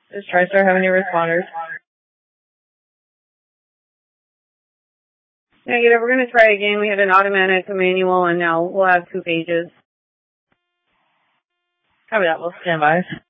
Does TriStar have any responders? Negative. We're going to try again. We had an automatic, a manual, and now we'll have 2 pages. Copy that. We'll stand by.